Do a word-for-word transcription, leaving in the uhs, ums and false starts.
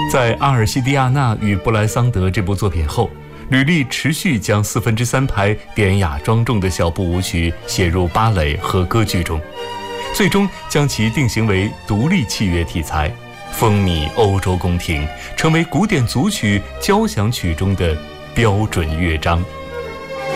在阿尔西蒂亚纳与布莱桑德这部作品后，吕丽持续将四分之三拍典雅庄重的小步舞曲写入芭蕾和歌剧中，最终将其定型为独立器乐题材，风靡欧洲宫廷，成为古典组曲、交响曲中的标准乐章。